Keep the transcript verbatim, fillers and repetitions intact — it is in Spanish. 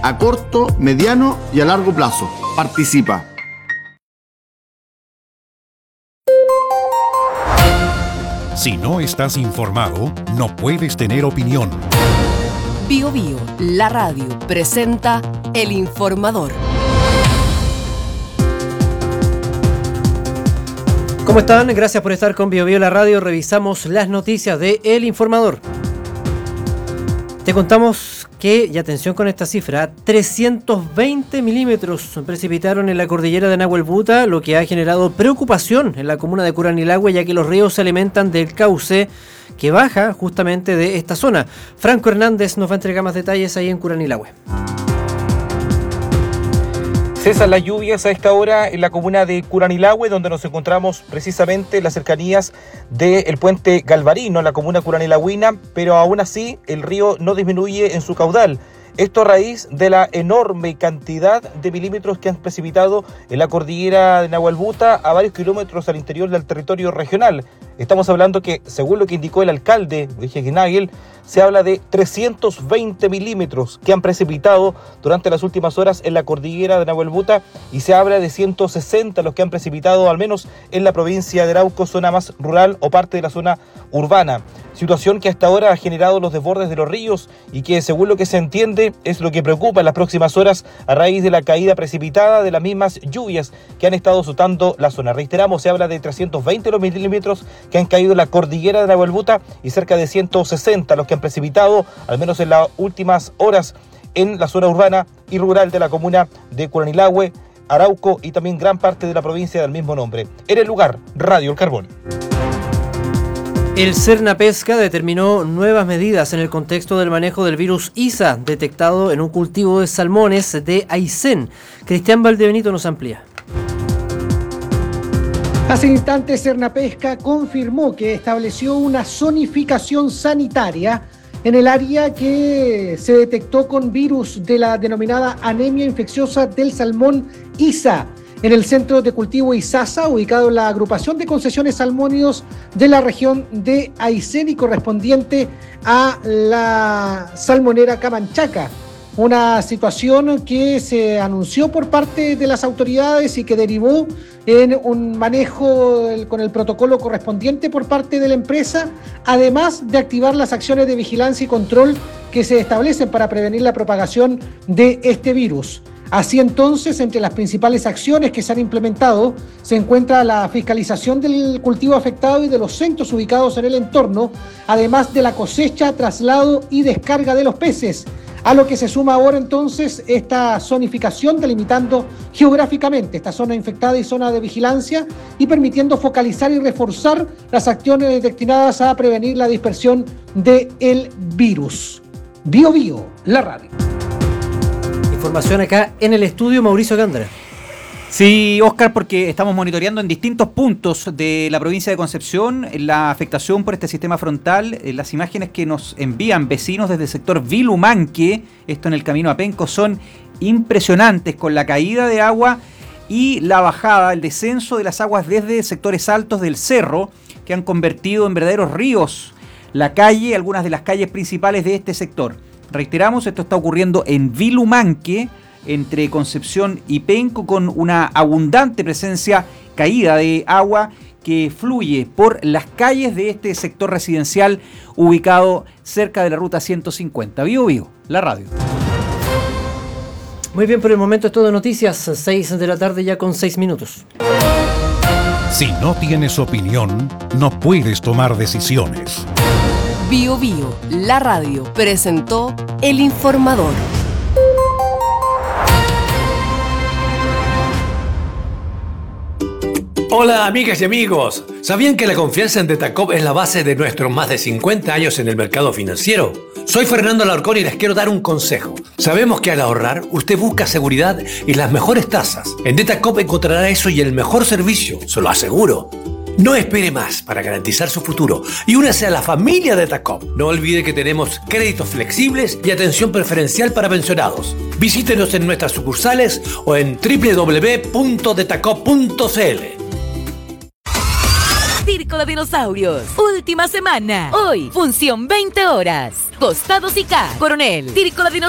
a corto, mediano y a largo plazo. Participa. Si no estás informado, no puedes tener opinión. Bio Bio, la radio, presenta El Informador. ¿Cómo están? Gracias por estar con Bio Bio, la radio. Revisamos las noticias de El Informador. Te contamos que, y atención con esta cifra, trescientos veinte milímetros precipitaron en la cordillera de Nahuelbuta, lo que ha generado preocupación en la comuna de Curanilahue, ya que los ríos se alimentan del cauce que baja justamente de esta zona. Franco Hernández nos va a entregar más detalles ahí en Curanilahue. Cesan las lluvias a esta hora en la comuna de Curanilahue, donde nos encontramos precisamente en las cercanías del puente Galvarino, en la comuna curanilagüina, pero aún así el río no disminuye en su caudal. Esto a raíz de la enorme cantidad de milímetros que han precipitado en la cordillera de Nahuelbuta a varios kilómetros al interior del territorio regional. Estamos hablando que, según lo que indicó el alcalde, Nagel, se habla de trescientos veinte milímetros que han precipitado durante las últimas horas en la cordillera de Nahuelbuta y se habla de ciento sesenta los que han precipitado al menos en la provincia de Arauco, zona más rural o parte de la zona urbana. Situación que hasta ahora ha generado los desbordes de los ríos y que, según lo que se entiende, es lo que preocupa en las próximas horas a raíz de la caída precipitada de las mismas lluvias que han estado azotando la zona. Reiteramos, se habla de trescientos veinte los milímetros que han caído en la cordillera de Nahuelbuta y cerca de ciento sesenta los que han precipitado, al menos en las últimas horas, en la zona urbana y rural de la comuna de Curanilahue, Arauco y también gran parte de la provincia del mismo nombre. En el lugar, Radio El Carbón. El Cernapesca determinó nuevas medidas en el contexto del manejo del virus ISA detectado en un cultivo de salmones de Aysén. Cristian Valdebenito nos amplía. Hace instantes, Cernapesca confirmó que estableció una zonificación sanitaria en el área que se detectó con virus de la denominada anemia infecciosa del salmón ISA, en el centro de cultivo Isasa, ubicado en la agrupación de concesiones salmónidos de la región de Aysén y correspondiente a la salmonera Camanchaca. Una situación que se anunció por parte de las autoridades y que derivó en un manejo con el protocolo correspondiente por parte de la empresa, además de activar las acciones de vigilancia y control que se establecen para prevenir la propagación de este virus. Así entonces, entre las principales acciones que se han implementado, se encuentra la fiscalización del cultivo afectado y de los centros ubicados en el entorno, además de la cosecha, traslado y descarga de los peces, a lo que se suma ahora entonces esta zonificación delimitando geográficamente esta zona infectada y zona de vigilancia y permitiendo focalizar y reforzar las acciones destinadas a prevenir la dispersión del virus. Bio Bio, la radio. Información acá en el estudio, Mauricio Gándara. Sí, Oscar, porque estamos monitoreando en distintos puntos de la provincia de Concepción la afectación por este sistema frontal. Las imágenes que nos envían vecinos desde el sector Vilumanque, esto en el camino a Penco, son impresionantes, con la caída de agua y la bajada, el descenso de las aguas desde sectores altos del cerro, que han convertido en verdaderos ríos la calle, algunas de las calles principales de este sector. Reiteramos, esto está ocurriendo en Vilumanque, entre Concepción y Penco, con una abundante presencia, caída de agua que fluye por las calles de este sector residencial ubicado cerca de la ruta ciento cincuenta. Bio Bio, la radio. Muy bien, por el momento es todo de noticias, seis de la tarde ya con seis minutos. Si no tienes opinión, no puedes tomar decisiones. Bio Bio, la radio, presentó El Informador. Hola amigas y amigos, ¿sabían que la confianza en Detacop es la base de nuestros más de cincuenta años en el mercado financiero? Soy Fernando Alarcón y les quiero dar un consejo. Sabemos que al ahorrar, usted busca seguridad y las mejores tasas. En Detacop encontrará eso y el mejor servicio, se lo aseguro. No espere más para garantizar su futuro y únase a la familia de Detacop. No olvide que tenemos créditos flexibles y atención preferencial para pensionados. Visítenos en nuestras sucursales o en doble u doble u doble u punto detacop punto c l. Circo de Dinosaurios, última semana. Hoy, función veinte horas. Costados y K, Coronel. Circo de Dinosaurios.